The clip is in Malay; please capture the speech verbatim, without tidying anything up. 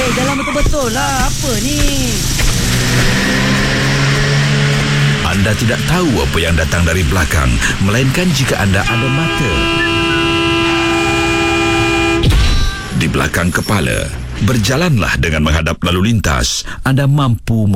Eh, jalan betul-betul lah. Apa ni? Anda tidak tahu apa yang datang dari belakang, melainkan jika anda ada mata di belakang kepala. Berjalanlah dengan menghadap lalu lintas. Anda mampu